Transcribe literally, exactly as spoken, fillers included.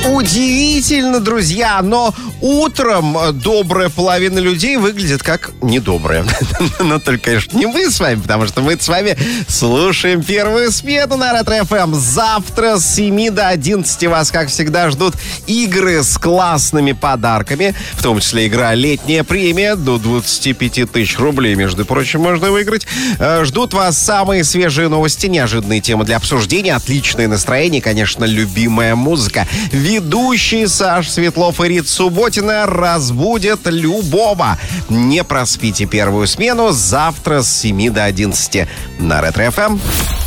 Удивительно, друзья, но утром добрая половина людей выглядит как недобрая. Но только, конечно, не мы с вами, потому что мы с вами слушаем первую смену на Ретро-эф эм. Завтра с семи до одиннадцати вас, как всегда, ждут игры с классными подарками, в том числе игра «Летняя премия» до двадцати пяти тысяч рублей, между прочим, можно выиграть. Ждут вас самые свежие новости, неожиданные темы для обсуждения, отличное настроение, конечно, любимая музыка. Ведущие Саш Светлов и Рит Субботина разбудят любого. Не проспите первую смену завтра с семи до одиннадцати на Ретро-эф эм.